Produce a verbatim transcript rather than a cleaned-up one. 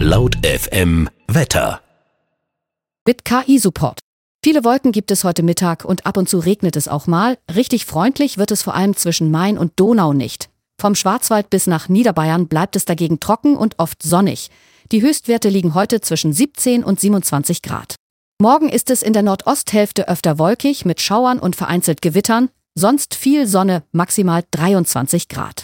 Laut F M Wetter. Mit K I-Support. Viele Wolken gibt es heute Mittag und ab und zu regnet es auch mal. Richtig freundlich wird es vor allem zwischen Main und Donau nicht. Vom Schwarzwald bis nach Niederbayern bleibt es dagegen trocken und oft sonnig. Die Höchstwerte liegen heute zwischen siebzehn und siebenundzwanzig Grad. Morgen ist es in der Nordosthälfte öfter wolkig mit Schauern und vereinzelt Gewittern. Sonst viel Sonne, maximal dreiundzwanzig Grad.